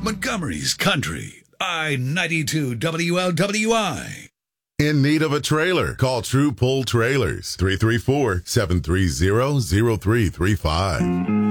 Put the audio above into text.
Montgomery's Country, I-92 WLWI. In need of a trailer? Call True Pull Trailers, 334-730-0335.